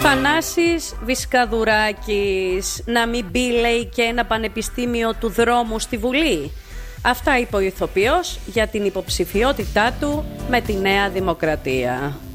Θανάσης Βυσκαδουράκης να μην μπει, λέει, και ένα πανεπιστήμιο του δρόμου στη Βουλή. Αυτά είπε ο ηθοποιός για την υποψηφιότητά του με τη Νέα Δημοκρατία.